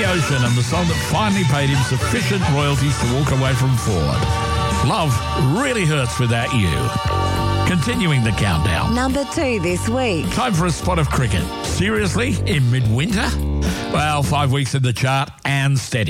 the Ocean and the song that finally paid him sufficient royalties to walk away from Ford. Love really hurts without you. Continuing the countdown. Number 2 this week. Time for a spot of cricket. Seriously? In midwinter? Well, 5 weeks in the chart and steady.